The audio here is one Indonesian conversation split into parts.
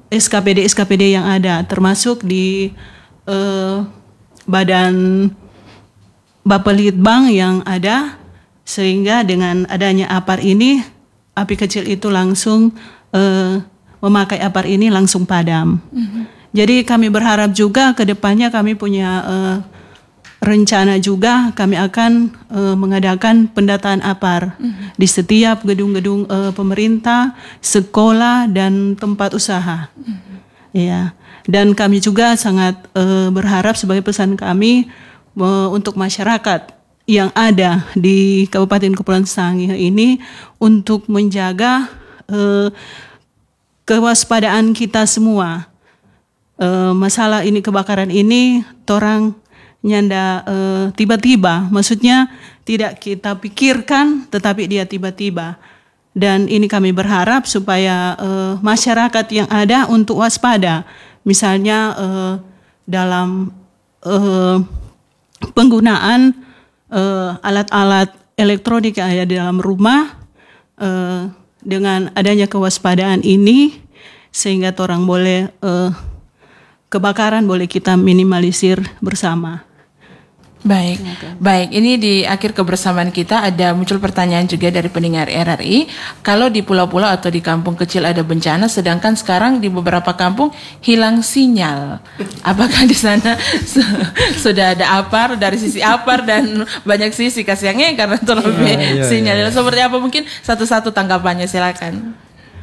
SKPD yang ada, termasuk di Badan Bapelitbang yang ada, sehingga dengan adanya APAR ini, api kecil itu langsung memakai APAR ini langsung padam. Jadi kami berharap juga ke depannya kami punya rencana juga kami akan mengadakan pendataan APAR di setiap gedung-gedung pemerintah, sekolah dan tempat usaha. Ya. Dan kami juga sangat berharap sebagai pesan kami untuk masyarakat yang ada di Kabupaten Kepulauan Sangihe ini untuk menjaga kewaspadaan kita semua. Masalah ini, kebakaran ini, torang nyanda tiba-tiba, maksudnya tidak kita pikirkan, tetapi dia tiba-tiba. Dan ini kami berharap supaya masyarakat yang ada untuk waspada, misalnya dalam penggunaan alat-alat elektronik yang ada di dalam rumah, dengan adanya kewaspadaan ini, sehingga orang boleh kebakaran boleh kita minimalisir bersama. Baik, baik. Ini di akhir kebersamaan kita ada muncul pertanyaan juga dari pendengar RRI. Kalau di pulau-pulau atau di kampung kecil ada bencana, sedangkan sekarang di beberapa kampung hilang sinyal. Apakah di sana sudah ada APAR, dari sisi APAR dan banyak sisi kasihnya karena terlebih sinyal. Seperti apa mungkin satu-satu tanggapannya, silakan.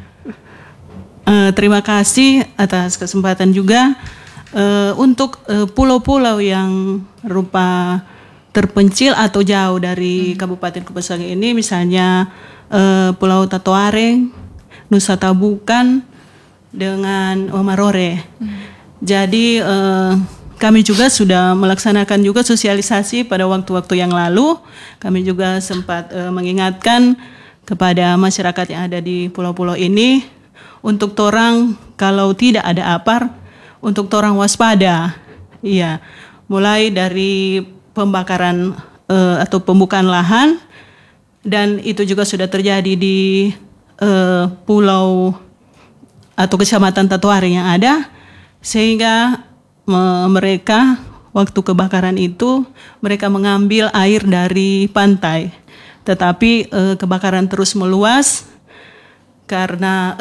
Terima kasih atas kesempatan juga. Untuk pulau-pulau yang rupa terpencil atau jauh dari Kabupaten Kepulauan Sangihe ini, misalnya Pulau Tatoareng, Nusa Tabukan, dengan Omarore. Jadi kami juga sudah melaksanakan juga sosialisasi pada waktu-waktu yang lalu. Kami juga sempat mengingatkan kepada masyarakat yang ada di pulau-pulau ini untuk torang kalau tidak ada APAR, untuk torang waspada, iya, mulai dari pembakaran atau pembukaan lahan, dan itu juga sudah terjadi di pulau atau kecamatan Tatoareng yang ada, sehingga mereka waktu kebakaran itu mereka mengambil air dari pantai, tetapi kebakaran terus meluas karena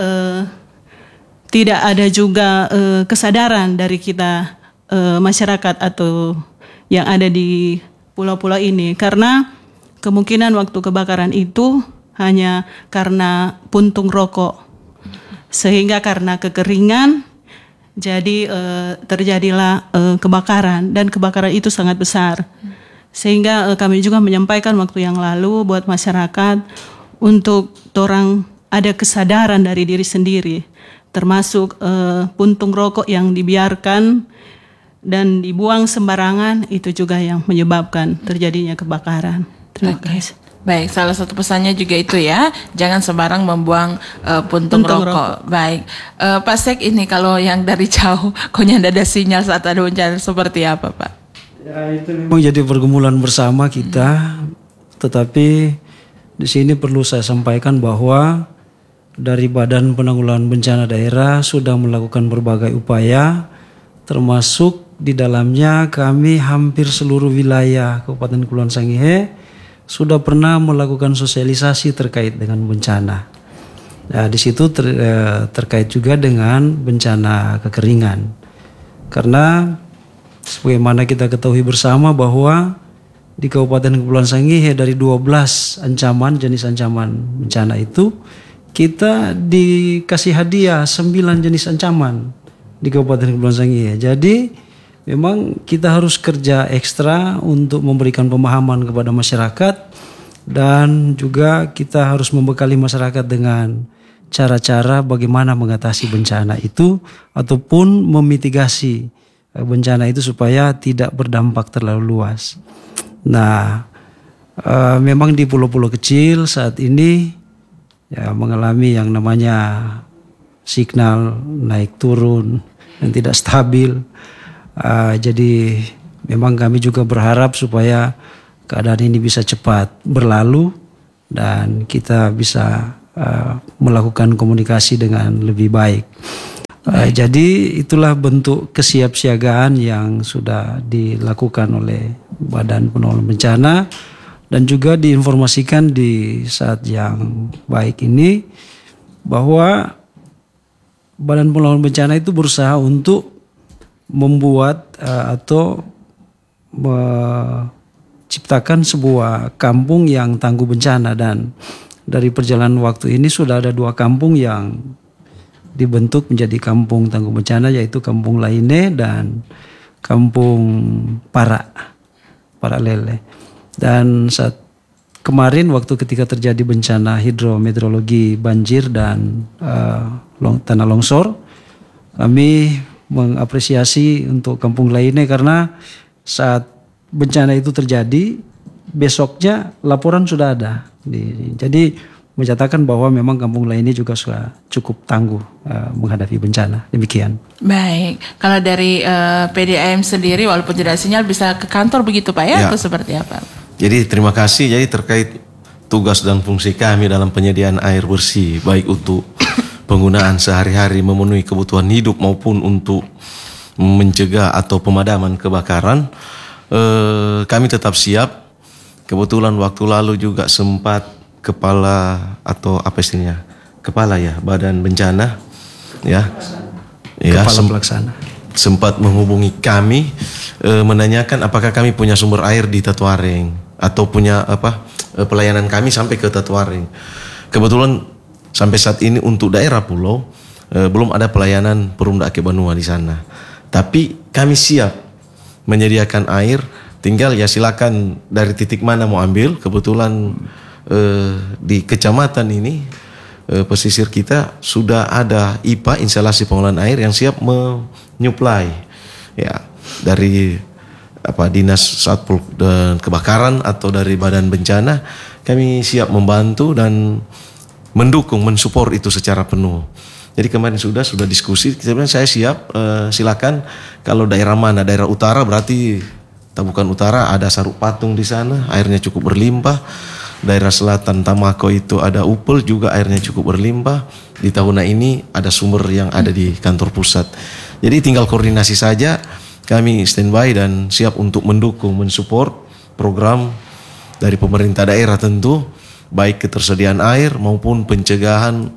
tidak ada juga kesadaran dari kita masyarakat atau yang ada di pulau-pulau ini, karena kemungkinan waktu kebakaran itu hanya karena puntung rokok, sehingga karena kekeringan jadi terjadilah kebakaran, dan kebakaran itu sangat besar, sehingga kami juga menyampaikan waktu yang lalu buat masyarakat untuk orang ada kesadaran dari diri sendiri, termasuk puntung rokok yang dibiarkan dan dibuang sembarangan itu juga yang menyebabkan terjadinya kebakaran. Terima kasih. Baik, salah satu pesannya juga itu ya, jangan sembarang membuang puntung rokok. Baik, Pak Sek, ini kalau yang dari jauh, kok nyanda ada sinyal saat ada bencana seperti apa, Pak? Ya, itu memang jadi pergumulan bersama kita, tetapi di sini perlu saya sampaikan bahwa dari Badan Penanggulangan Bencana Daerah sudah melakukan berbagai upaya, termasuk di dalamnya kami hampir seluruh wilayah Kabupaten Kepulauan Sangihe sudah pernah melakukan sosialisasi terkait dengan bencana. Nah, di situ terkait juga dengan bencana kekeringan. Karena sebagaimana kita ketahui bersama bahwa di Kabupaten Kepulauan Sangihe dari 12 jenis ancaman bencana itu, kita dikasih hadiah 9 jenis ancaman di Kabupaten Kepulauan Sangihe. Jadi memang kita harus kerja ekstra untuk memberikan pemahaman kepada masyarakat, dan juga kita harus membekali masyarakat dengan cara-cara bagaimana mengatasi bencana itu ataupun memitigasi bencana itu supaya tidak berdampak terlalu luas. Nah, memang di pulau-pulau kecil saat ini ya mengalami yang namanya signal naik turun dan tidak stabil. Jadi memang kami juga berharap supaya keadaan ini bisa cepat berlalu dan kita bisa melakukan komunikasi dengan lebih baik. Jadi itulah bentuk kesiapsiagaan yang sudah dilakukan oleh Badan Penanggulangan Bencana dan juga diinformasikan di saat yang baik ini bahwa Badan Penanggulangan Bencana itu berusaha untuk membuat atau menciptakan sebuah kampung yang tangguh bencana, dan dari perjalanan waktu ini sudah ada 2 kampung yang dibentuk menjadi kampung tangguh bencana, yaitu Kampung Laine dan Kampung Paralele. Dan saat kemarin waktu ketika terjadi bencana hidrometeorologi banjir dan tanah longsor, kami mengapresiasi untuk Kampung Laine karena saat bencana itu terjadi besoknya laporan sudah ada. Jadi mencatatkan bahwa memang Kampung Laine juga sudah cukup tangguh menghadapi bencana. Demikian. Baik, kalau dari PDAM sendiri walaupun tidak sinyal bisa ke kantor begitu Pak ya, atau seperti apa? Jadi terima kasih. Jadi terkait tugas dan fungsi kami dalam penyediaan air bersih, baik untuk penggunaan sehari-hari memenuhi kebutuhan hidup maupun untuk mencegah atau pemadaman kebakaran, kami tetap siap. Kebetulan waktu lalu juga sempat kepala atau apa istilahnya, kepala ya Badan Bencana ya, Kepala Pelaksana sempat menghubungi kami menanyakan apakah kami punya sumber air di Tatuareng atau punya pelayanan kami sampai ke Tatuareng. Kebetulan sampai saat ini untuk daerah pulau belum ada pelayanan Perumda Ake Banua di sana. Tapi kami siap menyediakan air, tinggal ya silakan dari titik mana mau ambil. Kebetulan di kecamatan ini pesisir kita sudah ada IPA, instalasi pengolahan air, yang siap menyuplai ya dari Dinas Satpol dan Kebakaran atau dari Badan Bencana. Kami siap membantu dan mendukung, mensupport itu secara penuh. Jadi kemarin sudah diskusi, saya siap, silakan. Kalau daerah mana, daerah utara berarti Tabukan Utara ada Saruk Patung di sana, airnya cukup berlimpah. Daerah selatan Tamako itu ada Upel, juga airnya cukup berlimpah. Di Tahuna ini ada sumber yang ada di kantor pusat. Jadi tinggal koordinasi saja. Kami standby dan siap untuk mendukung, mensupport program dari pemerintah daerah tentu, baik ketersediaan air maupun pencegahan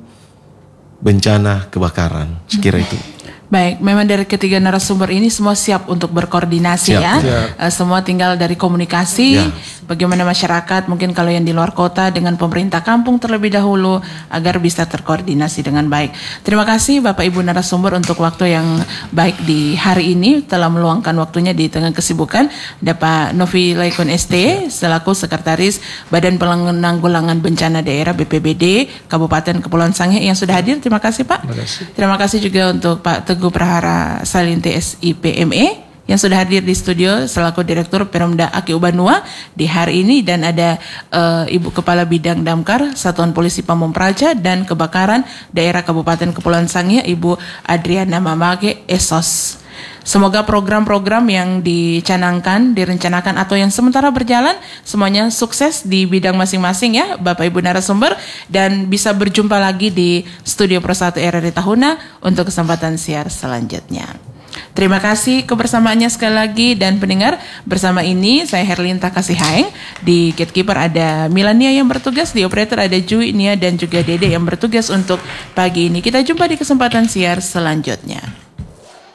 bencana kebakaran. Sekira itu. Baik, memang dari ketiga narasumber ini semua siap untuk berkoordinasi siap, ya. Semua tinggal dari komunikasi, bagaimana masyarakat mungkin kalau yang di luar kota dengan pemerintah kampung terlebih dahulu agar bisa terkoordinasi dengan baik. Terima kasih Bapak Ibu narasumber untuk waktu yang baik di hari ini, telah meluangkan waktunya di tengah kesibukan. Ada Pak Novi Laikon ST selaku Sekretaris Badan Penanggulangan Bencana Daerah BPBD Kabupaten Kepulauan Sangihe yang sudah hadir. Terima kasih Pak. Terima kasih juga untuk Pak Teguh Prahara Salinti SIPME yang sudah hadir di studio selaku Direktur Perumda Ake Banua di hari ini, dan ada Ibu Kepala Bidang Damkar Satuan Polisi Pamung Praja dan Kebakaran Daerah Kabupaten Kepulauan Sangihe Ibu Adriana Mamage Esos. Semoga program-program yang dicanangkan, direncanakan atau yang sementara berjalan semuanya sukses di bidang masing-masing ya Bapak Ibu narasumber, dan bisa berjumpa lagi di Studio Pro 1 RRI Tahuna untuk kesempatan siar selanjutnya. Terima kasih kebersamaannya sekali lagi, dan pendengar, bersama ini saya Herlinta Kasihhaeng, di Gatekeeper ada Milania yang bertugas, di operator ada Jui, Nia dan juga Dede yang bertugas untuk pagi ini. Kita jumpa di kesempatan siar selanjutnya.